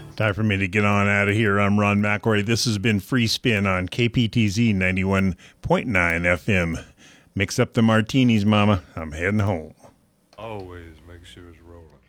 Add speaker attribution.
Speaker 1: Time for me to get on out of here. I'm Ron McElroy. This has been Free Spin on KPTZ 91.9 FM. Mix up the martinis, Mama. I'm heading home.
Speaker 2: Always make sure it's rolling.